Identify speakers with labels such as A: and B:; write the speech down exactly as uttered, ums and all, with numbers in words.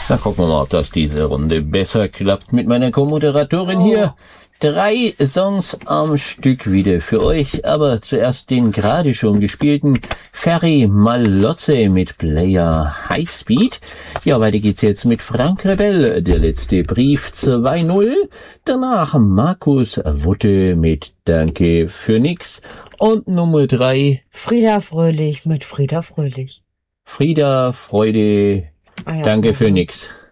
A: Na, gucken wir mal, ob das diese Runde besser klappt mit meiner Co-Moderatorin oh. hier. Drei Songs am Stück wieder für euch, aber zuerst den gerade schon gespielten Ferry Malotze mit Player Highspeed. Ja, weiter geht's jetzt mit Frank Rebell, der letzte Brief zwei null. Danach Markus Wutte mit Danke für nix. Und Nummer drei
B: Frieda Fröhlich mit Frieda Fröhlich.
A: Frieda Freude, ah ja, Danke für nix.